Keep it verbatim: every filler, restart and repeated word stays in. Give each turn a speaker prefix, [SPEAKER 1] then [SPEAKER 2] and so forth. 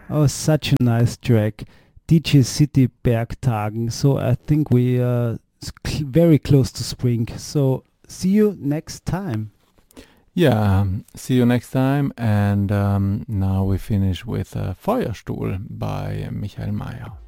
[SPEAKER 1] Oh, such a nice track. D J City Bergtagen. So I think we are s- cl- very close to spring. So see you next time.
[SPEAKER 2] Yeah, um, see you next time. And um, now we finish with uh, Feuerstuhl by Michael Mayer.